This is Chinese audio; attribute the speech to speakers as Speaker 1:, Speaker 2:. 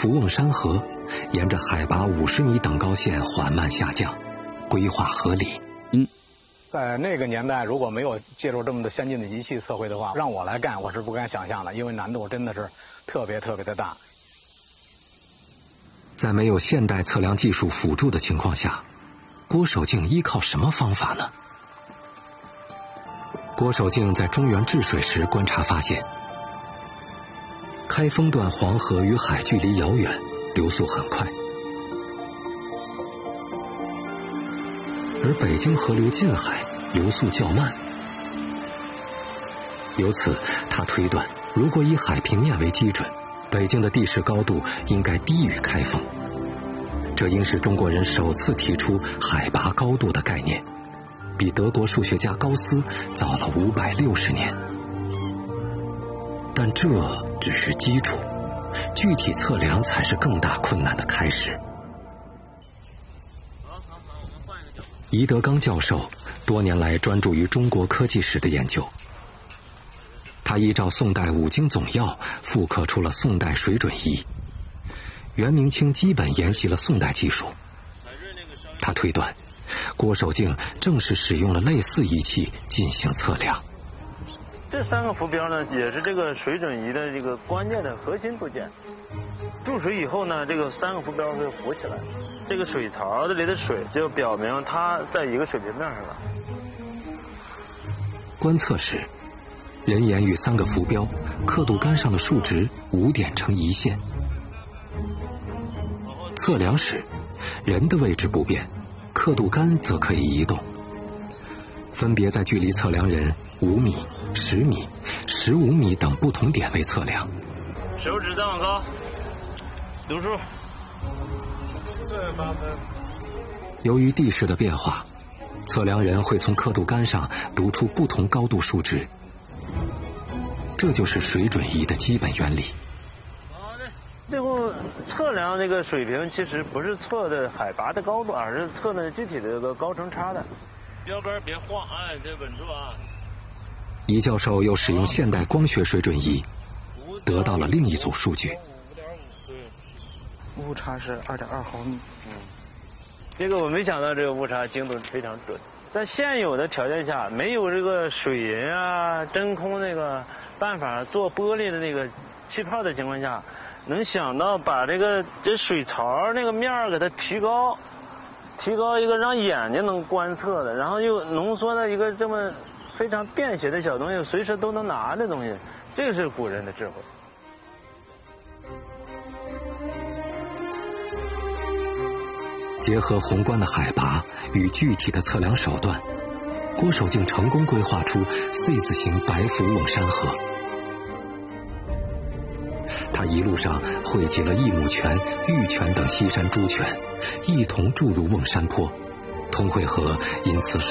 Speaker 1: 浮瓮山河沿着海拔50米等高线缓慢下降，规划合理。
Speaker 2: 在那个年代，如果没有借助这么的先进的仪器测绘的话，让我来干，我是不敢想象的，因为难度真的是特别的大。
Speaker 1: 在没有现代测量技术辅助的情况下，郭守敬依靠什么方法呢？郭守敬在中原治水时观察发现，开封段黄河与海距离遥远，流速很快，而北京河流近海，流速较慢。由此，他推断，如果以海平面为基准，北京的地势高度应该低于开封。这应是中国人首次提出海拔高度的概念，比德国数学家高斯早了560年。但这只是基础，具体测量才是更大困难的开始。宜德刚教授多年来专注于中国科技史的研究，他依照宋代五经总要复刻出了宋代水准仪，元明清基本沿袭了宋代技术。他推断，郭守敬正是使用了类似仪器进行测量。
Speaker 3: 这3个浮标呢，也是这个水准仪的这个关键的核心部件。注水以后呢，这个3个浮标会浮起来，这个水槽这里的水就表明它在一个水平面上了。
Speaker 1: 观测时，人眼与3个浮标刻度杆上的数值5点成一线。测量时，人的位置不变，刻度杆则可以移动，分别在距离测量人5米、10米、15米等不同点位测量。
Speaker 3: 手指再往高，读数。
Speaker 1: 由于地势的变化，测量人会从刻度杆上读出不同高度数值，这就是水准仪的基本原理。
Speaker 3: 最后测量这个水平，其实不是测的海拔的高度，而是测的具体的这个高程差的。标杆别晃，哎，得稳住啊！
Speaker 1: 宜教授又使用现代光学水准仪，得到了另一组数据。
Speaker 4: 误差是2.2毫米。
Speaker 3: 这个我没想到这个误差精度非常准。在现有的条件下，没有这个水银啊、真空那个办法做玻璃的那个气泡的情况下，能想到把这水槽那个面儿给它提高一个让眼睛能观测的，然后又浓缩的一个这么非常便携的小东西，随时都能拿的东西，这个是古人的智慧。
Speaker 1: 结合宏观的海拔与具体的测量手段，郭守敬成功规划出 C 字形白浮瓮山河。他一路上汇集了益母泉、玉泉等西山诸泉，一同注入瓮山坡，通惠河因此